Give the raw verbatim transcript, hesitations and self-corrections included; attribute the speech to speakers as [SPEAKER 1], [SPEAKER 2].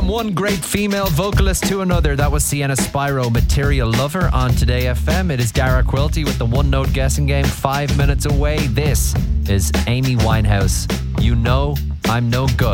[SPEAKER 1] From one great female vocalist to another, that was Sienna Spyro, Material Lover on Today F M. It is Dara Quilty with the one note guessing game, five minutes away. This is Amy Winehouse. You know I'm no good.